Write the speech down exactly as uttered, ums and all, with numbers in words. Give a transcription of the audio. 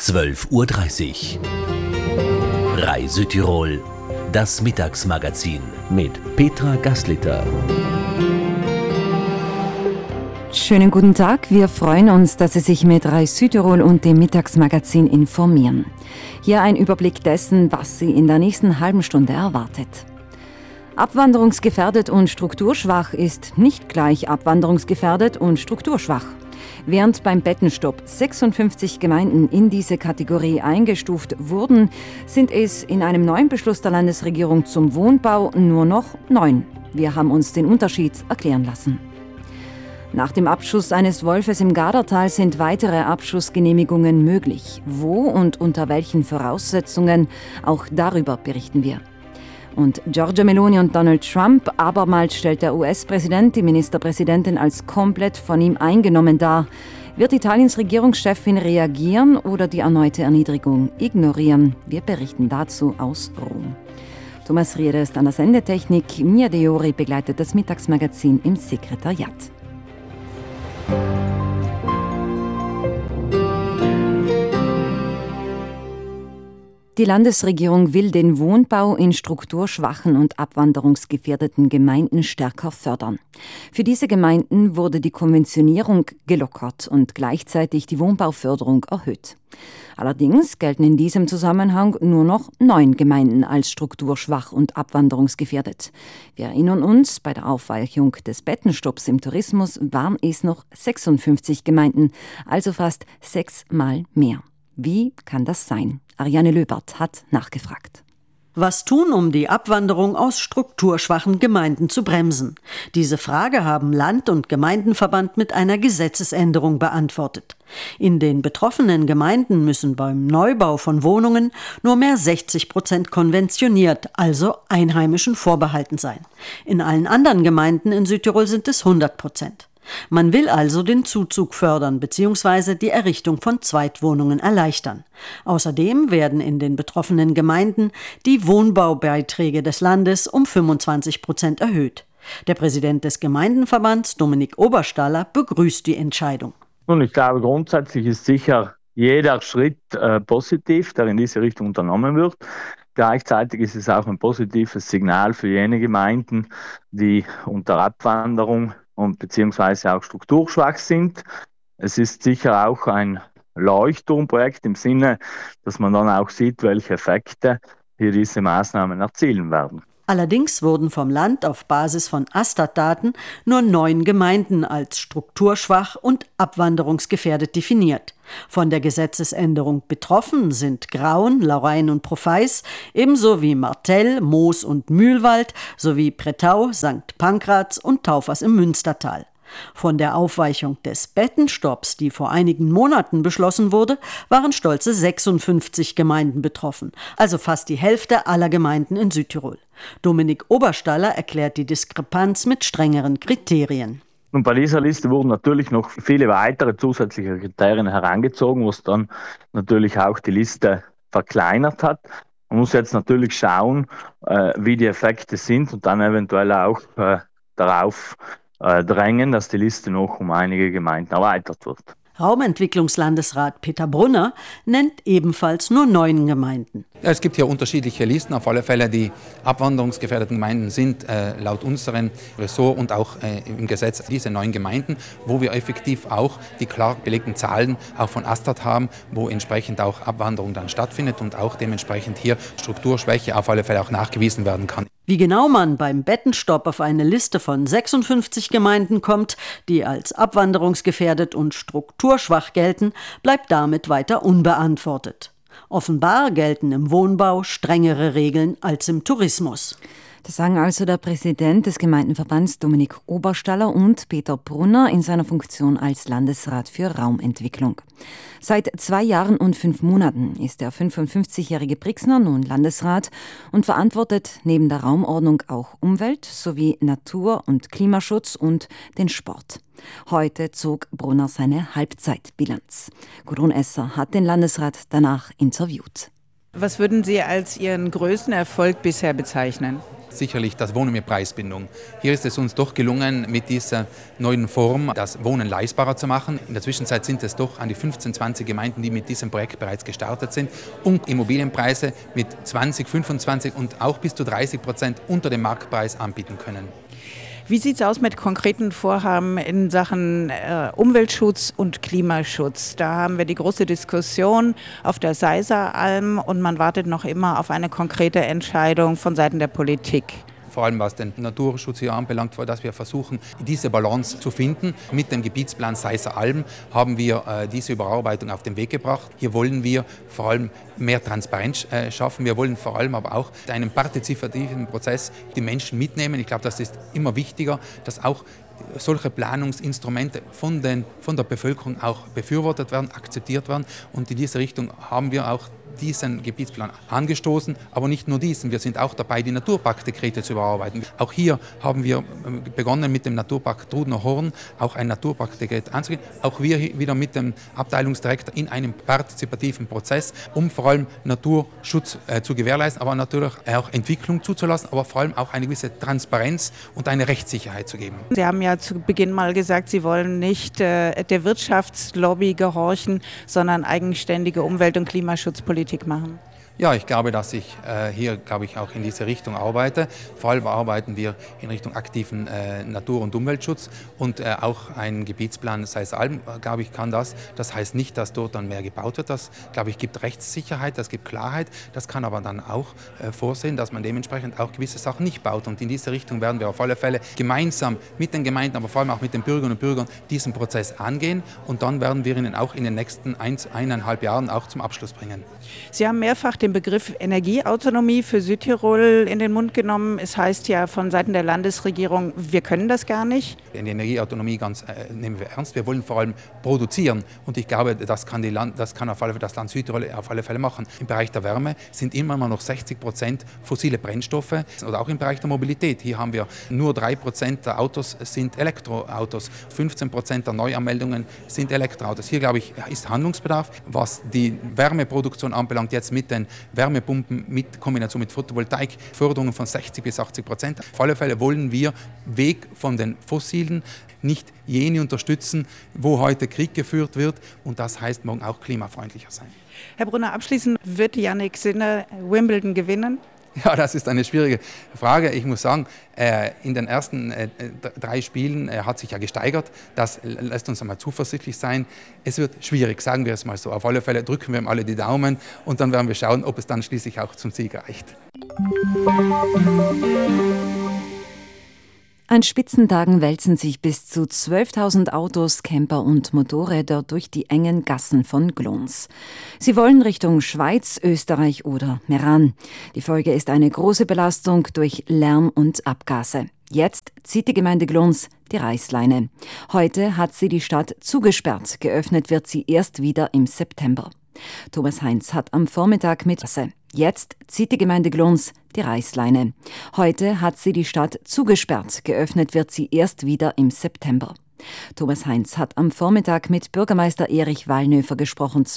zwölf Uhr dreißig. Reise-Tirol, das Mittagsmagazin mit Petra Gasliter. Schönen guten Tag, wir freuen uns, dass Sie sich mit Reise-Tirol und dem Mittagsmagazin informieren. Hier ein Überblick dessen, was Sie in der nächsten halben Stunde erwartet. Abwanderungsgefährdet und strukturschwach ist nicht gleich abwanderungsgefährdet und strukturschwach. Während beim Bettenstopp sechsundfünfzig Gemeinden in diese Kategorie eingestuft wurden, sind es in einem neuen Beschluss der Landesregierung zum Wohnbau nur noch neun. Wir haben uns den Unterschied erklären lassen. Nach dem Abschuss eines Wolfes im Gardertal sind weitere Abschussgenehmigungen möglich. Wo und unter welchen Voraussetzungen, auch darüber berichten wir. Und Giorgia Meloni und Donald Trump, abermals stellt der U S-Präsident die Ministerpräsidentin als komplett von ihm eingenommen dar. Wird Italiens Regierungschefin reagieren oder die erneute Erniedrigung ignorieren? Wir berichten dazu aus Rom. Thomas Rieder ist an der Sendetechnik, Mia Deori begleitet das Mittagsmagazin im Sekretariat. Die Landesregierung will den Wohnbau in strukturschwachen und abwanderungsgefährdeten Gemeinden stärker fördern. Für diese Gemeinden wurde die Konventionierung gelockert und gleichzeitig die Wohnbauförderung erhöht. Allerdings gelten in diesem Zusammenhang nur noch neun Gemeinden als strukturschwach und abwanderungsgefährdet. Wir erinnern uns, bei der Aufweichung des Bettenstopps im Tourismus waren es noch sechsundfünfzig Gemeinden, also fast sechsmal mehr. Wie kann das sein? Ariane Löbert hat nachgefragt. Was tun, um die Abwanderung aus strukturschwachen Gemeinden zu bremsen? Diese Frage haben Land- und Gemeindenverband mit einer Gesetzesänderung beantwortet. In den betroffenen Gemeinden müssen beim Neubau von Wohnungen nur mehr sechzig Prozent konventioniert, also Einheimischen vorbehalten sein. In allen anderen Gemeinden in Südtirol sind es hundert Prozent. Man will also den Zuzug fördern bzw. die Errichtung von Zweitwohnungen erleichtern. Außerdem werden in den betroffenen Gemeinden die Wohnbaubeiträge des Landes um fünfundzwanzig Prozent erhöht. Der Präsident des Gemeindenverbands, Dominik Oberstaller, begrüßt die Entscheidung. Nun, ich glaube, grundsätzlich ist sicher jeder Schritt äh, positiv, der in diese Richtung unternommen wird. Gleichzeitig ist es auch ein positives Signal für jene Gemeinden, die unter Abwanderung und beziehungsweise auch strukturschwach sind. Es ist sicher auch ein Leuchtturmprojekt im Sinne, dass man dann auch sieht, welche Effekte hier diese Maßnahmen erzielen werden. Allerdings wurden vom Land auf Basis von Astat-Daten nur neun Gemeinden als strukturschwach und abwanderungsgefährdet definiert. Von der Gesetzesänderung betroffen sind Grauen, Laurein und Profeis, ebenso wie Martell, Moos und Mühlwald sowie Prettau, Sankt Pankraz und Taufers im Münstertal. Von der Aufweichung des Bettenstopps, die vor einigen Monaten beschlossen wurde, waren stolze sechsundfünfzig Gemeinden betroffen, also fast die Hälfte aller Gemeinden in Südtirol. Dominik Oberstaller erklärt die Diskrepanz mit strengeren Kriterien. Und bei dieser Liste wurden natürlich noch viele weitere zusätzliche Kriterien herangezogen, was dann natürlich auch die Liste verkleinert hat. Man muss jetzt natürlich schauen, äh, wie die Effekte sind und dann eventuell auch äh, darauf äh, drängen, dass die Liste noch um einige Gemeinden erweitert wird. Raumentwicklungslandesrat Peter Brunner nennt ebenfalls nur neun Gemeinden. Ja, es gibt hier unterschiedliche Listen. Auf alle Fälle die abwanderungsgefährdeten Gemeinden sind äh, laut unserem Ressort und auch äh, im Gesetz diese neun Gemeinden, wo wir effektiv auch die klar belegten Zahlen auch von Astat haben, wo entsprechend auch Abwanderung dann stattfindet und auch dementsprechend hier Strukturschwäche auf alle Fälle auch nachgewiesen werden kann. Wie genau man beim Bettenstopp auf eine Liste von sechsundfünfzig Gemeinden kommt, die als abwanderungsgefährdet und strukturschwach gelten, bleibt damit weiter unbeantwortet. Offenbar gelten im Wohnbau strengere Regeln als im Tourismus. Das sagen also der Präsident des Gemeindenverbands Dominik Oberstaller und Peter Brunner in seiner Funktion als Landesrat für Raumentwicklung. Seit zwei Jahren und fünf Monaten ist der fünfundfünfzigjährige Brixner nun Landesrat und verantwortet neben der Raumordnung auch Umwelt sowie Natur- und Klimaschutz und den Sport. Heute zog Brunner seine Halbzeitbilanz. Gudrun Esser hat den Landesrat danach interviewt. Was würden Sie als Ihren größten Erfolg bisher bezeichnen? Sicherlich das Wohnen mit Preisbindung. Hier ist es uns doch gelungen, mit dieser neuen Form das Wohnen leistbarer zu machen. In der Zwischenzeit sind es doch an die fünfzehn, zwanzig Gemeinden, die mit diesem Projekt bereits gestartet sind und Immobilienpreise mit zwanzig, fünfundzwanzig und auch bis zu dreißig Prozent unter dem Marktpreis anbieten können. Wie sieht es aus mit konkreten Vorhaben in Sachen äh, Umweltschutz und Klimaschutz? Da haben wir die große Diskussion auf der Seiseralm und man wartet noch immer auf eine konkrete Entscheidung von Seiten der Politik. Vor allem was den Naturschutz hier anbelangt, dass wir versuchen, diese Balance zu finden. Mit dem Gebietsplan Seiseralm haben wir äh, diese Überarbeitung auf den Weg gebracht. Hier wollen wir vor allem mehr Transparenz äh, schaffen. Wir wollen vor allem aber auch einen partizipativen Prozess die Menschen mitnehmen. Ich glaube, das ist immer wichtiger, dass auch solche Planungsinstrumente von, den, von der Bevölkerung auch befürwortet werden, akzeptiert werden. Und in diese Richtung haben wir auch diesen Gebietsplan angestoßen, aber nicht nur diesen. Wir sind auch dabei, die Naturparkdekrete zu überarbeiten. Auch hier haben wir begonnen mit dem Naturpark Trudner Horn, auch ein Naturparkdekret anzugehen. Auch wir wieder mit dem Abteilungsdirektor in einem partizipativen Prozess, um vor allem Naturschutz äh, zu gewährleisten, aber natürlich auch Entwicklung zuzulassen, aber vor allem auch eine gewisse Transparenz und eine Rechtssicherheit zu geben. Sie haben ja zu Beginn mal gesagt, Sie wollen nicht äh, der Wirtschaftslobby gehorchen, sondern eigenständige Umwelt- und Klimaschutzpolitik machen. Ja, ich glaube, dass ich äh, hier, glaube ich, auch in diese Richtung arbeite. Vor allem arbeiten wir in Richtung aktiven äh, Natur- und Umweltschutz und äh, auch ein Gebietsplan Seiseralm, glaube ich, kann das. Das heißt nicht, dass dort dann mehr gebaut wird. Das, glaube ich, gibt Rechtssicherheit, das gibt Klarheit. Das kann aber dann auch äh, vorsehen, dass man dementsprechend auch gewisse Sachen nicht baut. Und in diese Richtung werden wir auf alle Fälle gemeinsam mit den Gemeinden, aber vor allem auch mit den Bürgerinnen und Bürgern diesen Prozess angehen. Und dann werden wir ihn auch in den nächsten ein, eineinhalb Jahren auch zum Abschluss bringen. Sie haben mehrfach den Begriff Energieautonomie für Südtirol in den Mund genommen. Es heißt ja von Seiten der Landesregierung, wir können das gar nicht. Die Energieautonomie ganz, äh, nehmen wir ernst. Wir wollen vor allem produzieren und ich glaube, das kann, die Land, das kann auf alle, das Land Südtirol auf alle Fälle machen. Im Bereich der Wärme sind immer noch sechzig Prozent fossile Brennstoffe oder auch im Bereich der Mobilität. Hier haben wir nur drei Prozent der Autos sind Elektroautos, fünfzehn Prozent der Neuanmeldungen sind Elektroautos. Hier, glaube ich, ist Handlungsbedarf, was die Wärmeproduktion anbelangt, jetzt mit den Wärmepumpen mit Kombination mit Photovoltaik, Förderungen von sechzig bis achtzig Prozent. Auf alle Fälle wollen wir Weg von den Fossilen, nicht jene unterstützen, wo heute Krieg geführt wird und das heißt morgen auch klimafreundlicher sein. Herr Brunner, abschließend wird Jannik Sinner Wimbledon gewinnen? Ja, das ist eine schwierige Frage. Ich muss sagen, in den ersten drei Spielen hat sich ja gesteigert. Das lässt uns einmal zuversichtlich sein. Es wird schwierig, sagen wir es mal so. Auf alle Fälle drücken wir ihm alle die Daumen und dann werden wir schauen, ob es dann schließlich auch zum Sieg reicht. An Spitzentagen wälzen sich bis zu zwölftausend Autos, Camper und Motorräder durch die engen Gassen von Glons. Sie wollen Richtung Schweiz, Österreich oder Meran. Die Folge ist eine große Belastung durch Lärm und Abgase. Jetzt zieht die Gemeinde Glons die Reißleine. Heute hat sie die Stadt zugesperrt. Geöffnet wird sie erst wieder im September. Thomas Heinz hat am Vormittag mit Jetzt zieht die Gemeinde Glons die Reißleine. Heute hat sie die Stadt zugesperrt. Geöffnet wird sie erst wieder im September. Thomas Heinz hat am Vormittag mit Bürgermeister Erich Wallnöfer gesprochen.